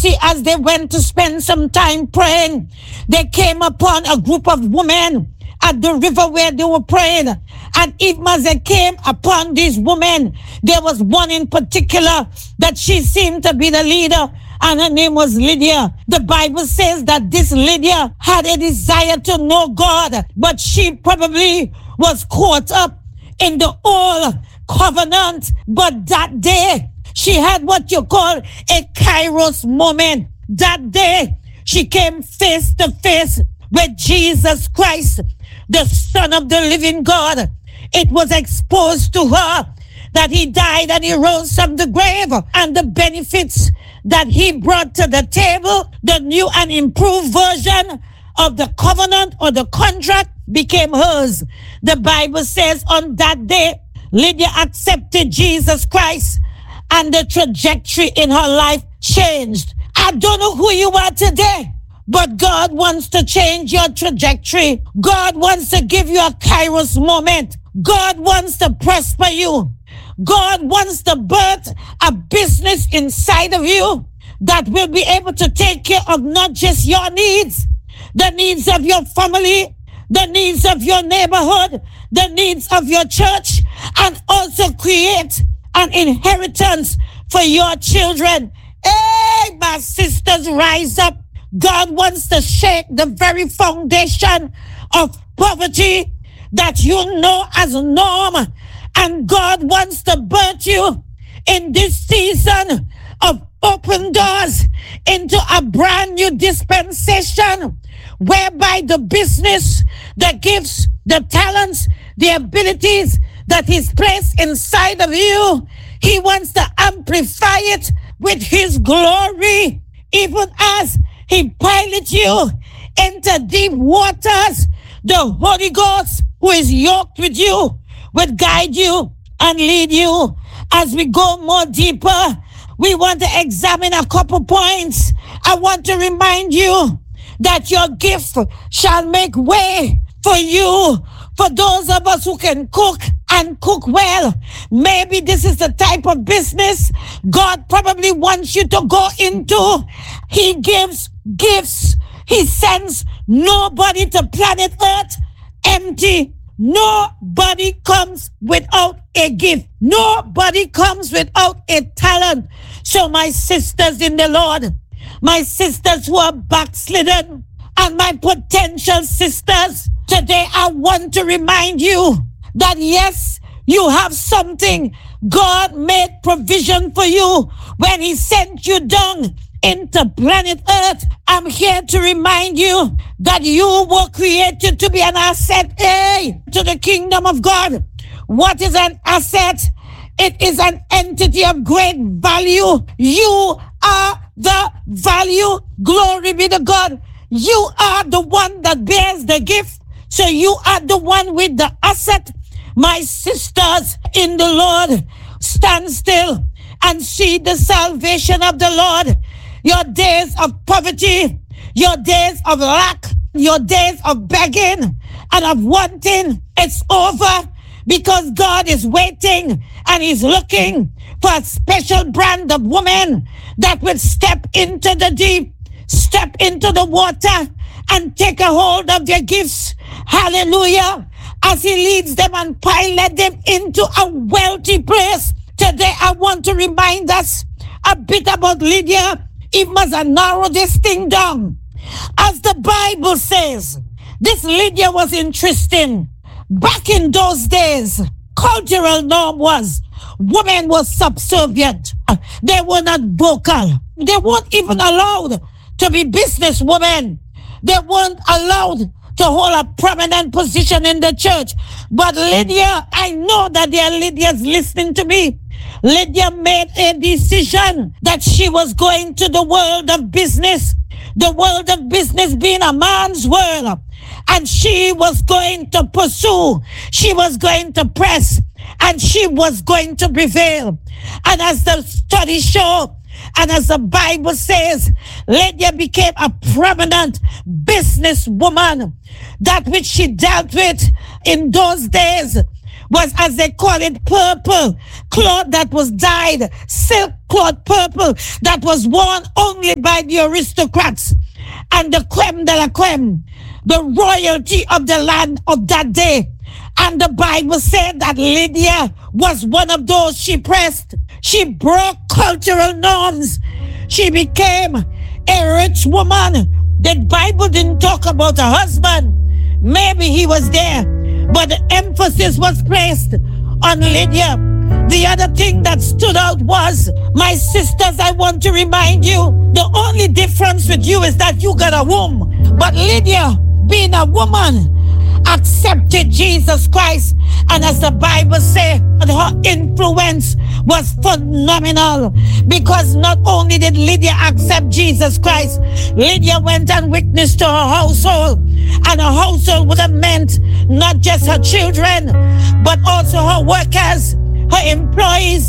See, as they went to spend some time praying, they came upon a group of women at the river where they were praying. And even as they came upon these women, there was one in particular that she seemed to be the leader, and her name was Lydia. The Bible says that this Lydia had a desire to know God, but she probably was caught up in the old covenant. But that day, she had what you call a Kairos moment. That day, she came face to face with Jesus Christ, the Son of the living God. It was exposed to her that he died and he rose from the grave, and the benefits that he brought to the table, the new and improved version of the covenant or the contract, became hers. The Bible says on that day, Lydia accepted Jesus Christ, and the trajectory in her life changed. I don't know who you are today, but God wants to change your trajectory. God wants to give you a Kairos moment. God wants to prosper you. God wants to birth a business inside of you that will be able to take care of not just your needs, the needs of your family, the needs of your neighborhood, the needs of your church, and also create an inheritance for your children. Hey, my sisters, rise up. God wants to shake the very foundation of poverty that you know as a norm. And God wants to birth you in this season of open doors into a brand new dispensation whereby the business, the gifts, the talents, the abilities that He's placed inside of you, He wants to amplify it with His glory, even as He pilots you into deep waters. The Holy Ghost, who is yoked with you, will guide you and lead you. As we go more deeper, we want to examine a couple points. I want to remind you that your gift shall make way for you. For those of us who can cook and cook well, maybe this is the type of business God probably wants you to go into. He gives gifts. He sends nobody to planet Earth empty. Nobody comes without a gift. Nobody comes without a talent. So my sisters in the Lord, my sisters who are backslidden, and my potential sisters, today I want to remind you that yes, you have something. God made provision for you when He sent you down into planet Earth. I'm here to remind you that you were created to be an asset to the kingdom of God. What is an asset? It is an entity of great value. You are the value. Glory be to God. You are the one that bears the gift. So you are the one with the asset. My sisters in the Lord, stand still and see the salvation of the Lord. Your days of poverty, your days of lack, your days of begging and of wanting, it's over, because God is waiting and He's looking for a special brand of woman that will step into the deep, step into the water and take a hold of their gifts. Hallelujah. As He leads them and pilot them into a wealthy place. Today I want to remind us a bit about Lydia. It must narrow this thing down. As the Bible says, this Lydia was interesting. Back in those days, cultural norm was women were subservient. They were not vocal. They weren't even allowed to be businesswomen. They weren't allowed to hold a prominent position in the church. But Lydia, I know that there are Lydias listening to me. Lydia made a decision that she was going to the world of business. The world of business being a man's world. And she was going to pursue. She was going to press. And she was going to prevail. And as the studies show, and as the Bible says, Lydia became a prominent businesswoman. That which she dealt with in those days was, as they call it, purple cloth that was dyed, silk cloth purple that was worn only by the aristocrats and the creme de la creme, the royalty of the land of that day. And the Bible said that Lydia was one of those she pressed. She broke cultural norms. She became a rich woman. The Bible didn't talk about her husband. Maybe he was there, but the emphasis was placed on Lydia. The other thing that stood out was, my sisters, I want to remind you, the only difference with you is that you got a womb. But Lydia, being a woman, accepted Jesus Christ. And as the Bible says, her influence was phenomenal, because not only did Lydia accept Jesus Christ, Lydia went and witnessed to her household. And her household would have meant not just her children, but also her workers, her employees,